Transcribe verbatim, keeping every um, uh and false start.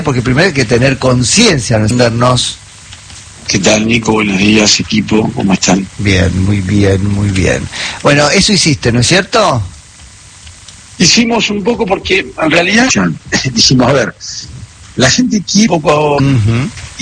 porque primero hay que tener conciencia, no entendernos. ¿Qué tal, Nico? Buenos días, equipo, ¿cómo están? Bien, muy bien, muy bien. Bueno, eso hiciste, ¿no es cierto? Hicimos un poco porque, en realidad, dijimos, a ver, la gente quiere un poco... Uh-huh.